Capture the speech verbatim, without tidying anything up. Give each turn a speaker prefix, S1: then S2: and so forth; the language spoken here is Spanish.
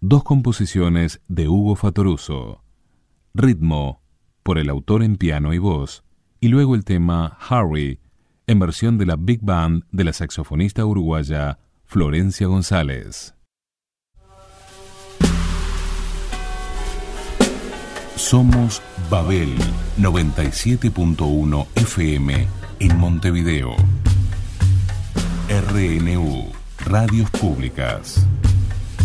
S1: dos composiciones de Hugo Fattoruso. Ritmo, por el autor en piano y voz, y luego el tema Harry, en versión de la Big Band de la saxofonista uruguaya Florencia González. Somos Babel noventa y siete punto uno F M en Montevideo. R N U, Radios Públicas.